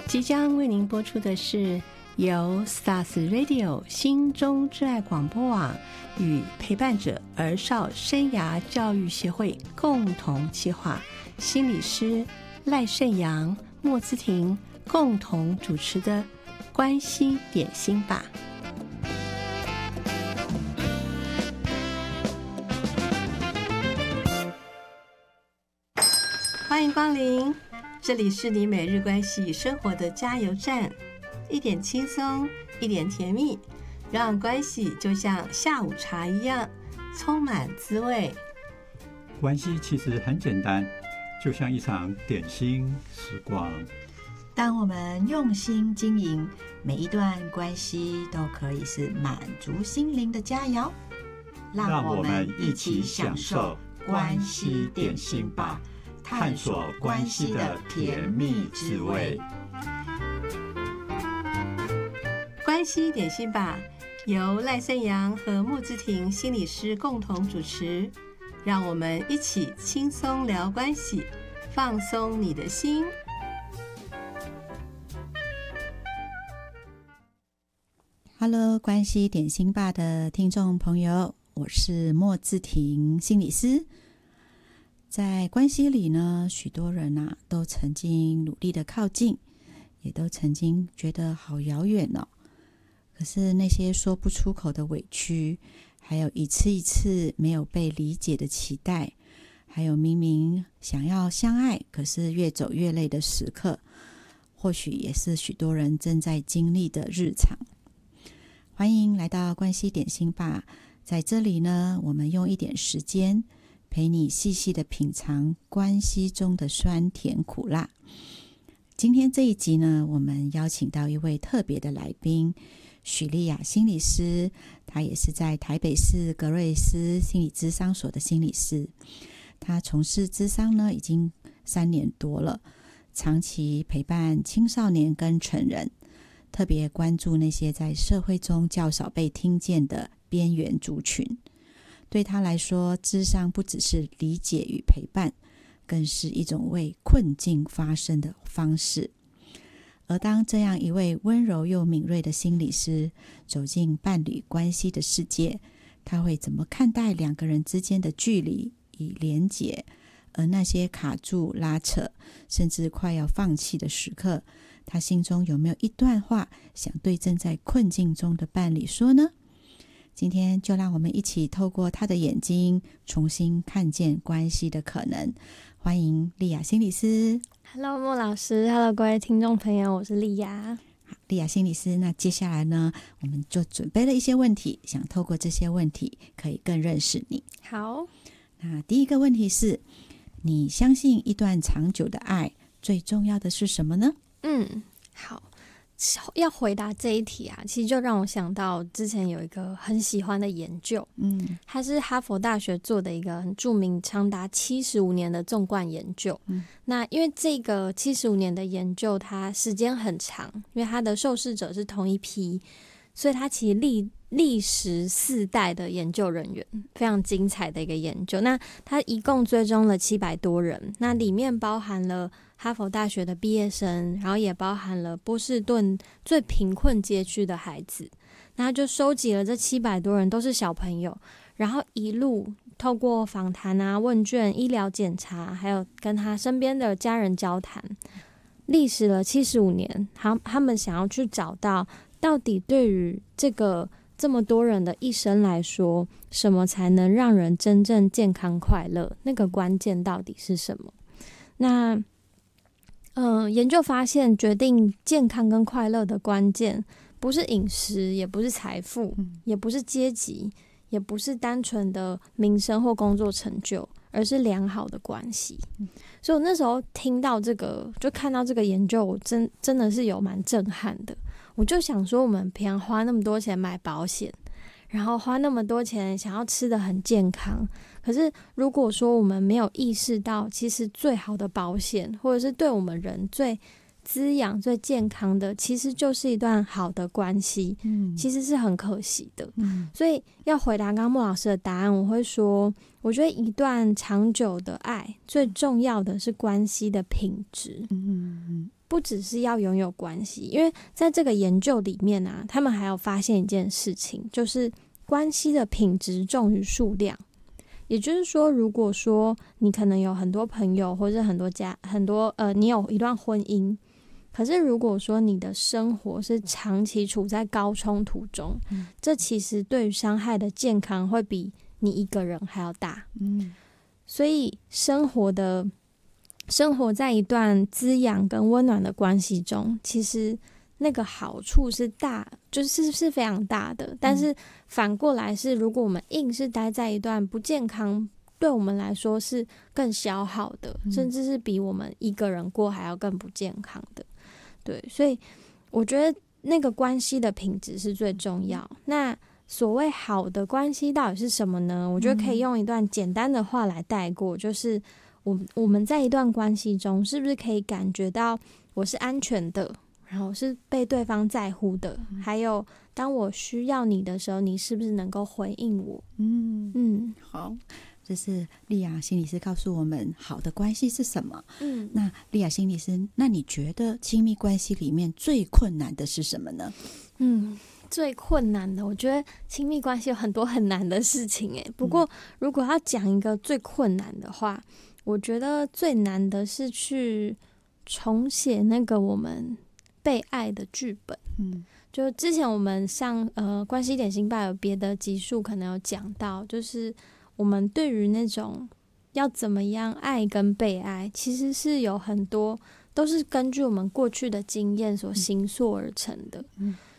即将为您播出的是由 Stars Radio 心中之爱广播网与陪伴者儿少生涯教育协会共同企划，心理师赖胜阳、莫姿婷共同主持的关系点心吧。欢迎光临，这里是你每日关系与生活的加油站，一点轻松，一点甜蜜，让关系就像下午茶一样充满滋味。 关系其实很简单，就像一场点心时光。 当我们用心经营，每一段关系都可以是满足心灵的佳肴。 让我们一起享受关系点心吧，探索关系的甜蜜滋味。 关系点心吧，由赖胜阳和莫姿婷心理师共同主持，让我们一起轻松聊关系，放松你的心。 Hello， 关系点心吧的听众朋友，我是莫姿婷心理师。在关系里呢，许多人都曾经努力的靠近，也都曾经觉得好遥远哦。可是那些说不出口的委屈，还有一次一次没有被理解的期待，还有明明想要相爱，可是越走越累的时刻，或许也是许多人正在经历的日常。欢迎来到关系点心吧，在这里呢，我们用一点时间陪你细细的品尝关系中的酸甜苦辣。今天这一集呢，我们邀请到一位特别的来宾，许丽雅心理师，她也是在台北市格瑞斯心理咨商所的心理师。她从事咨商呢已经3年多了，长期陪伴青少年跟成人，特别关注那些在社会中较少被听见的边缘族群。对他来说，諮商不只是理解与陪伴，更是一种为困境发声的方式。而当这样一位温柔又敏锐的心理师走进伴侣关系的世界，他会怎么看待2个人之间的距离与连结？而那些卡住、拉扯，甚至快要放弃的时刻，他心中有没有一段话想对正在困境中的伴侣说呢？今天就让我们一起透过他的眼睛，重新看见关系的可能。欢迎丽雅心理师。 Hello， 莫老师。Hello， 各位听众朋友，我是丽雅。 丽雅心理师，那接下来呢，我们就准备了一些问题，想透过这些问题可以更认识你。 好， 那第一个问题是，你相信一段长久的爱最重要的是什么呢？ 好，要回答这一题啊，其实就让我想到之前有一个很喜欢的研究，它是哈佛大学做的一个很著名长达75年的纵贯研究。那因为这个75年的研究它时间很长，因为它的受试者是同一批，所以它其实历时4代的研究人员，非常精彩的一个研究。那它一共追踪了700多人，那里面包含了哈佛大学的毕业生，然后也包含了波士顿最贫困街区的孩子。那他就收集了这700多人，都是小朋友，然后一路透过访谈啊、问卷、医疗检查，还有跟他身边的家人交谈，历时了75年。他们想要去找到底对于这么多人的一生来说，什么才能让人真正健康快乐？那个关键到底是什么？那研究发现，决定健康跟快乐的关键，不是饮食，也不是财富，也不是阶级，也不是单纯的民生或工作成就，而是良好的关系。所以我那时候听到这个，就看到这个研究，我真的是有蛮震撼的。我就想说，我们平常花那么多钱买保险，然后花那么多钱想要吃得很健康，可是如果说我们没有意识到，其实最好的保险，或者是对我们人滋养、最健康的，其实就是一段好的关系。其实是很可惜的。所以要回答刚刚莫老师的答案，我会说，我觉得一段长久的爱，最重要的是关系的品质。不只是要拥有关系，因为在这个研究里面啊，他们还有发现一件事情，就是关系的品质重于数量。也就是说，如果说你可能有很多朋友，或者你有一段婚姻，可是如果说你的生活是长期处在高冲突中，这其实对于伤害的健康会比你一个人还要大。所以生活在一段滋养跟温暖的关系中，其实那个好处是大，就是非常大的。但是反过来是，如果我们硬是待在一段不健康，对我们来说是更消耗的，甚至是比我们一个人过还要更不健康的。对，所以我觉得那个关系的品质是最重要。那所谓好的关系到底是什么呢？我觉得可以用一段简单的话来带过，就是我们在一段关系中，是不是可以感觉到我是安全的，然后是被对方在乎的，还有当我需要你的时候，你是不是能够回应我？ 好，这是丽雅心理师告诉我们好的关系是什么。那丽雅心理师，那你觉得亲密关系里面最困难的是什么呢？ 最困难的，我觉得亲密关系有很多很难的事情不过如果要讲一个最困难的话，我觉得最难的是去重写那个我们被爱的剧本。就之前我们上关系点心吧有别的集数可能有讲到，就是我们对于那种要怎么样爱跟被爱，其实是有很多都是根据我们过去的经验所形塑而成的。